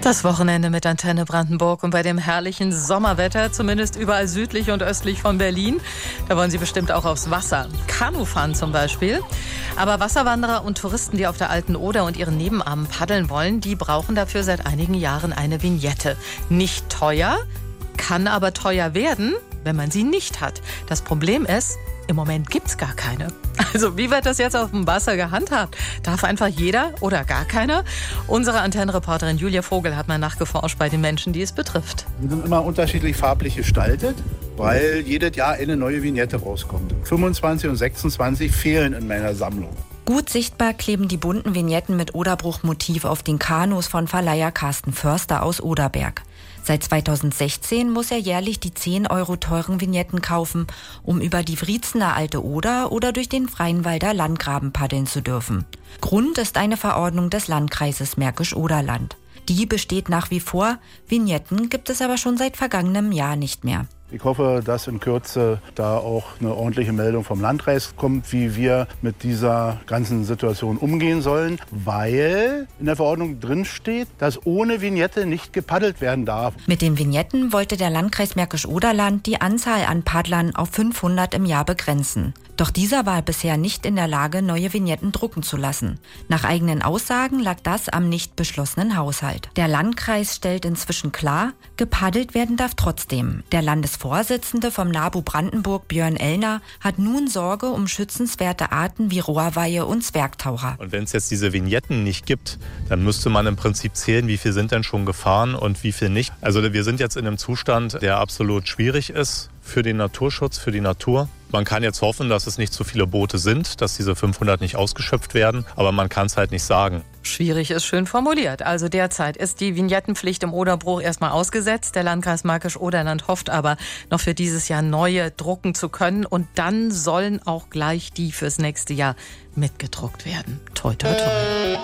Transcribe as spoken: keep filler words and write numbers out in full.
Das Wochenende mit Antenne Brandenburg und bei dem herrlichen Sommerwetter, zumindest überall südlich und östlich von Berlin. Da wollen Sie bestimmt auch aufs Wasser. Kanu fahren zum Beispiel. Aber Wasserwanderer und Touristen, die auf der Alten Oder und ihren Nebenarmen paddeln wollen, die brauchen dafür seit einigen Jahren eine Vignette. Nicht teuer, kann aber teuer werden, wenn man sie nicht hat. Das Problem ist, im Moment gibt's gar keine. Also wie wird das jetzt auf dem Wasser gehandhabt? Darf einfach jeder oder gar keiner? Unsere Antennenreporterin Julia Vogel hat mal nachgeforscht bei den Menschen, die es betrifft. Die sind immer unterschiedlich farblich gestaltet, weil jedes Jahr eine neue Vignette rauskommt. fünfundzwanzig und sechsundzwanzig fehlen in meiner Sammlung. Gut sichtbar kleben die bunten Vignetten mit Oderbruch-Motiv auf den Kanus von Verleiher Carsten Förster aus Oderberg. Seit zweitausendsechzehn muss er jährlich die zehn Euro teuren Vignetten kaufen, um über die Wriezener Alte Oder oder durch den Freienwalder Landgraben paddeln zu dürfen. Grund ist eine Verordnung des Landkreises Märkisch-Oderland. Die besteht nach wie vor, Vignetten gibt es aber schon seit vergangenem Jahr nicht mehr. Ich hoffe, dass in Kürze da auch eine ordentliche Meldung vom Landkreis kommt, wie wir mit dieser ganzen Situation umgehen sollen, weil in der Verordnung drin steht, dass ohne Vignette nicht gepaddelt werden darf. Mit den Vignetten wollte der Landkreis Märkisch-Oderland die Anzahl an Paddlern auf fünfhundert im Jahr begrenzen. Doch dieser war bisher nicht in der Lage, neue Vignetten drucken zu lassen. Nach eigenen Aussagen lag das am nicht beschlossenen Haushalt. Der Landkreis stellt inzwischen klar, gepaddelt werden darf trotzdem. Der Landesvorsitzende vom NABU Brandenburg, Björn Ellner, hat nun Sorge um schützenswerte Arten wie Rohrweihe und Zwergtaucher. Und wenn es jetzt diese Vignetten nicht gibt, dann müsste man im Prinzip zählen, wie viel sind denn schon gefahren und wie viel nicht. Also wir sind jetzt in einem Zustand, der absolut schwierig ist für den Naturschutz, für die Natur. Man kann jetzt hoffen, dass es nicht so viele Boote sind, dass diese fünfhundert nicht ausgeschöpft werden, aber man kann es halt nicht sagen. Schwierig ist schön formuliert. Also derzeit ist die Vignettenpflicht im Oderbruch erstmal ausgesetzt. Der Landkreis Märkisch-Oderland hofft aber, noch für dieses Jahr neue drucken zu können. Und dann sollen auch gleich die fürs nächste Jahr mitgedruckt werden. Toi, toi, toi.